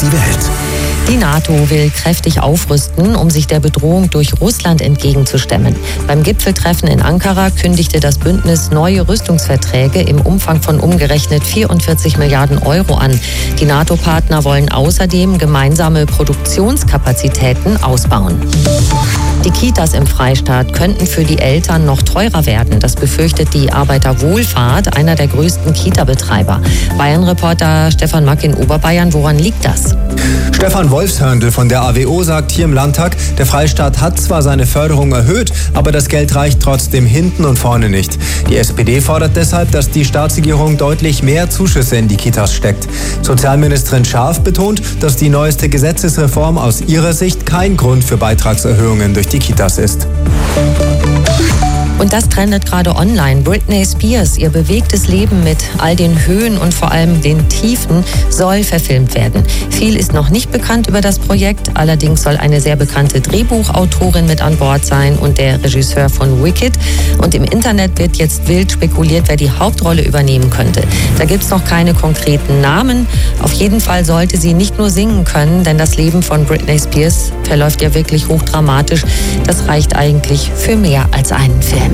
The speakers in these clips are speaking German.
die Welt. Die NATO will kräftig aufrüsten, um sich der Bedrohung durch Russland entgegenzustemmen. Beim Gipfeltreffen in Ankara kündigte das Bündnis neue Rüstungsverträge im Umfang von umgerechnet 44 Milliarden Euro an. Die NATO-Partner wollen außerdem gemeinsame Produktionskapazitäten ausbauen. Die Kitas im Freistaat könnten für die Eltern noch teurer werden. Das befürchtet die Arbeiterwohlfahrt, einer der größten Kita-Betreiber. Bayern-Reporter Stefan Mack in Oberbayern. Woran liegt das? Stefan Wolfshörndl von der AWO sagt hier im Landtag, der Freistaat hat zwar seine Förderung erhöht, aber das Geld reicht trotzdem hinten und vorne nicht. Die SPD fordert deshalb, dass die Staatsregierung deutlich mehr Zuschüsse in die Kitas steckt. Sozialministerin Scharf betont, dass die neueste Gesetzesreform aus ihrer Sicht kein Grund für Beitragserhöhungen durch die Kitas ist. Und das trendet gerade online. Britney Spears, ihr bewegtes Leben mit all den Höhen und vor allem den Tiefen soll verfilmt werden. Viel ist noch nicht bekannt über das Projekt. Allerdings soll eine sehr bekannte Drehbuchautorin mit an Bord sein und der Regisseur von Wicked. Und im Internet wird jetzt wild spekuliert, wer die Hauptrolle übernehmen könnte. Da gibt es noch keine konkreten Namen. Auf jeden Fall sollte sie nicht nur singen können, denn das Leben von Britney Spears verläuft ja wirklich hochdramatisch. Das reicht eigentlich für mehr als einen Film.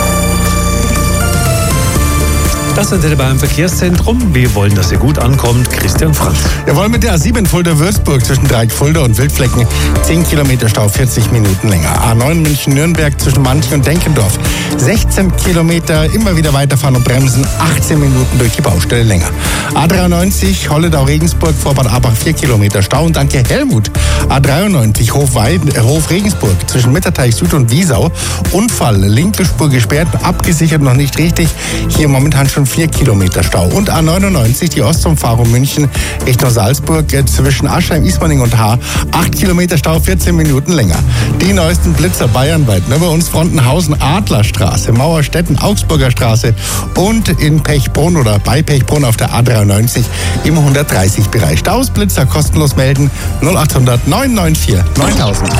Das sind beim Verkehrszentrum. Wir wollen, dass ihr gut ankommt. Christian Franz. Wir wollen mit der A7 Fulda-Würzburg zwischen Dreieck-Fulda und Wildflecken 10 Kilometer Stau, 40 Minuten länger. A9 München-Nürnberg zwischen Manching und Denkendorf 16 Kilometer, immer wieder weiterfahren und bremsen, 18 Minuten durch die Baustelle länger. A93 Holledau-Regensburg vor Bad Abach 4 Kilometer Stau und danke Helmut. A93 Hof-Regensburg zwischen Mitterteich Süd und Wiesau. Unfall, linke Spur gesperrt, abgesichert noch nicht richtig. Hier momentan schon 4 Kilometer Stau. Und A99, die Ostumfahrung München Richtung Salzburg zwischen Aschheim, Ismaning und Haar. 8 Kilometer Stau, 14 Minuten länger. Die neuesten Blitzer bayernweit. Nur bei uns Frontenhausen, Adlerstraße, Mauerstetten, Augsburger Straße und in Pechbrunn oder bei Pechbrunn auf der A93 im 130-Bereich. Staus, Blitzer kostenlos melden 0800 994 9000.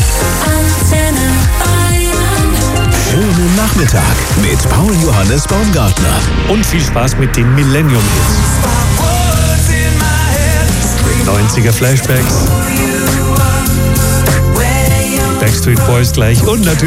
Schönen Nachmittag mit Paul Johannes Baumgartner. Und viel Spaß mit den Millennium Hits. 90er Flashbacks. Backstreet Boys gleich und natürlich